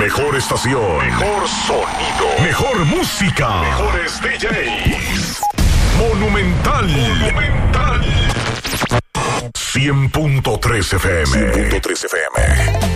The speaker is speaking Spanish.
Mejor estación. Mejor sonido. Mejor música. Mejores DJs. Monumental. 100.3 FM. 100.3 FM.